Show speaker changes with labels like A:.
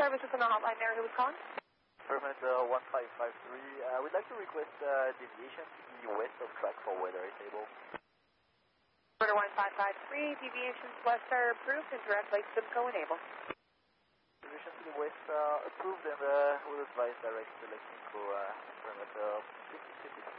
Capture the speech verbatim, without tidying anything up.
A: services on the hotline there. Who was calling?
B: Perimeter one five five three. Uh, we'd like to request uh, deviation to the west of track for weather table.
A: Perimeter one five five three, deviations west are approved and direct Lake Simcoe enabled.
B: Deviation to the west uh, approved and uh, we'll advise direct to Lake Simcoe uh, perimeter fifty fifty.